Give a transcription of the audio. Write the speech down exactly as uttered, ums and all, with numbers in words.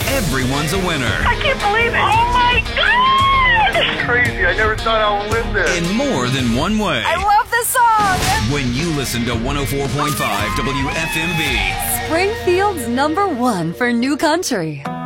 everyone's a winner. I can't believe it. Oh, my God. This is crazy. I never thought I would win this. In more than one way. I love this song. When you listen to one oh four point five W F M B. Springfield's number one for new country.